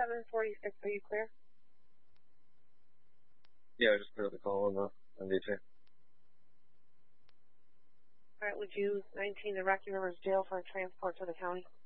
746, are you clear? Yeah, I just cleared the call on the MDT. All right, would you 19 the Rocky Rivers Jail for a transport to the county?